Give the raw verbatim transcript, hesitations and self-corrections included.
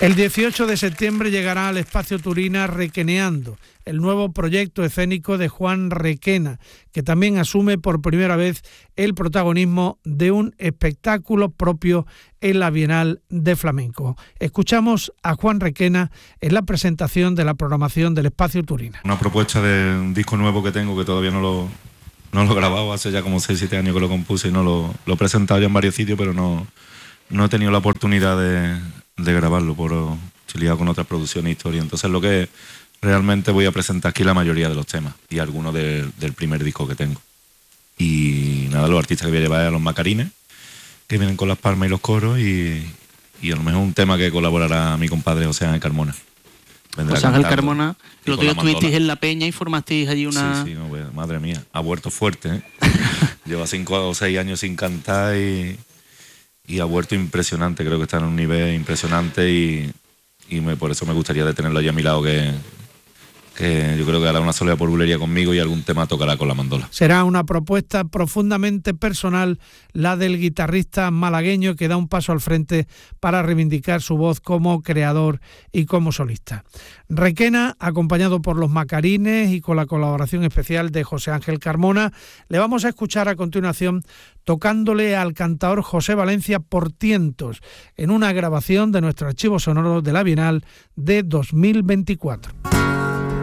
El dieciocho de septiembre llegará al Espacio Turina Requeneando, el nuevo proyecto escénico de Juan Requena, que también asume por primera vez el protagonismo de un espectáculo propio en la Bienal de Flamenco. Escuchamos a Juan Requena en la presentación de la programación del Espacio Turina. Una propuesta de un disco nuevo que tengo, que todavía no lo, no lo he grabado, hace ya como seis siete años que lo compuse y no lo, lo he presentado ya en varios sitios, pero no, no he tenido la oportunidad de, de grabarlo por liado con otras producciones e historia. Entonces lo que realmente voy a presentar aquí la mayoría de los temas y algunos de, del primer disco que tengo. Y nada, los artistas que voy a llevar a los Macarines, que vienen con las palmas y los coros, y, y a lo mejor un tema que colaborará mi compadre José Ángel Carmona. Vendrá José Ángel Carmona, el otro día estuvisteis en La Peña y formasteis allí una... Sí, sí, no, pues, madre mía, ha vuelto fuerte, ¿eh? Lleva cinco o seis años sin cantar y, y ha vuelto impresionante, creo que está en un nivel impresionante y, y me, por eso me gustaría de tenerlo allí a mi lado, que... que yo creo que hará una soledad por bulería conmigo y algún tema tocará con la mandola. Será una propuesta profundamente personal la del guitarrista malagueño, que da un paso al frente para reivindicar su voz como creador y como solista. Requena, acompañado por los Macarines y con la colaboración especial de José Ángel Carmona, le vamos a escuchar a continuación tocándole al cantador José Valencia por tientos en una grabación de nuestro archivo sonoro de la Bienal de dos mil veinticuatro.